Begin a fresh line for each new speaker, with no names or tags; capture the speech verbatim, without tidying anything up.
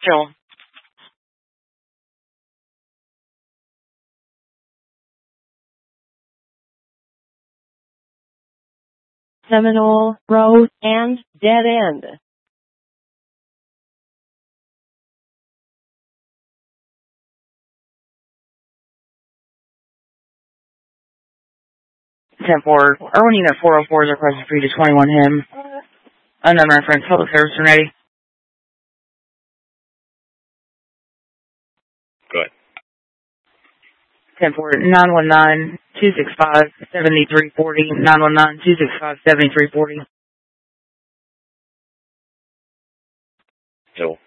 Still.
Seminole Road and dead end.
ten four. Irwin Unit four oh four is requested for you to twenty-one him. Unknown reference. Public service and ready.
Go ahead.
ten four. nine one nine, two six five, seven three four zero. nine one nine, two six five, seven three four zero.
Hill.